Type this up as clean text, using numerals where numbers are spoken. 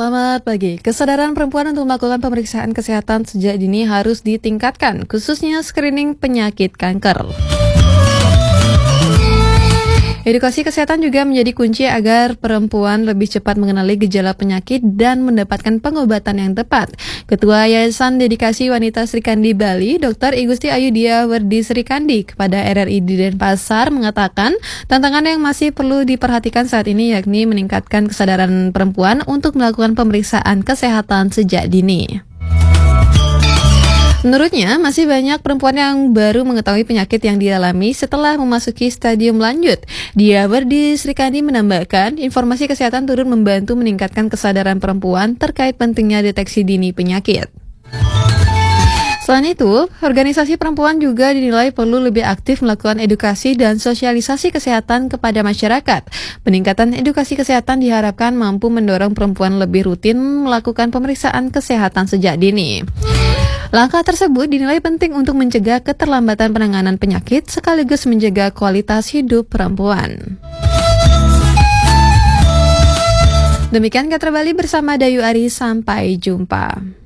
Selamat pagi. Kesadaran perempuan untuk melakukan pemeriksaan kesehatan sejak dini harus ditingkatkan, khususnya screening penyakit kanker. Edukasi kesehatan juga menjadi kunci agar perempuan lebih cepat mengenali gejala penyakit dan mendapatkan pengobatan yang tepat. Ketua Yayasan Dedikasi Wanita Srikandi Bali, Dr. Igusti Ayudhya Werdi Srikandi kepada RRI di Denpasar mengatakan, tantangan yang masih perlu diperhatikan saat ini yakni meningkatkan kesadaran perempuan untuk melakukan pemeriksaan kesehatan sejak dini. Menurutnya, masih banyak perempuan yang baru mengetahui penyakit yang dialami setelah memasuki stadium lanjut. Dia Werdi Srikandi menambahkan, informasi kesehatan turut membantu meningkatkan kesadaran perempuan terkait pentingnya deteksi dini penyakit. Selain itu, organisasi perempuan juga dinilai perlu lebih aktif melakukan edukasi dan sosialisasi kesehatan kepada masyarakat. Peningkatan edukasi kesehatan diharapkan mampu mendorong perempuan lebih rutin melakukan pemeriksaan kesehatan sejak dini. Langkah tersebut dinilai penting untuk mencegah keterlambatan penanganan penyakit sekaligus menjaga kualitas hidup perempuan. Demikian Katra Bali bersama Dayu Ari, sampai jumpa.